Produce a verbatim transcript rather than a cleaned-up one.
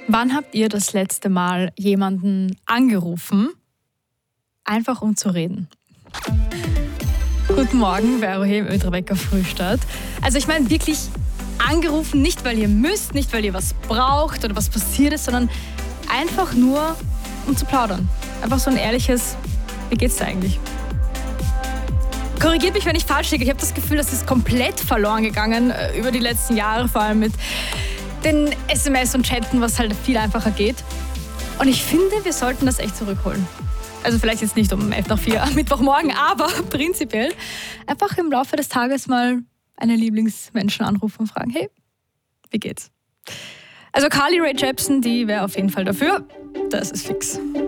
Wann habt ihr das letzte Mal jemanden angerufen, einfach um zu reden? Guten Morgen, Vero hier im Ödrebecker Frühstart. Also ich meine wirklich angerufen, nicht weil ihr müsst, nicht weil ihr was braucht oder was passiert ist, sondern einfach nur, um zu plaudern. Einfach so ein ehrliches, wie geht's dir eigentlich? Korrigiert mich, wenn ich falsch liege. Ich habe das Gefühl, das ist komplett verloren gegangen äh, über die letzten Jahre, vor allem mit den S M S und Chatten, was halt viel einfacher geht. Und ich finde, wir sollten das echt zurückholen. Also vielleicht jetzt nicht um elf nach vier am Mittwochmorgen, aber prinzipiell einfach im Laufe des Tages mal eine Lieblingsmenschen anrufen und fragen, hey, wie geht's? Also Carly Rae Jepsen, die wäre auf jeden Fall dafür. Das ist fix.